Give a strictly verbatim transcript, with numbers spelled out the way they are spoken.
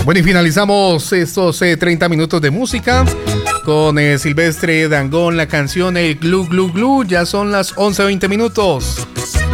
Bueno, y finalizamos estos eh, treinta minutos de música con eh, Silvestre Dangond, la canción El Glu Glu Glu. Ya son las once veinte minutos.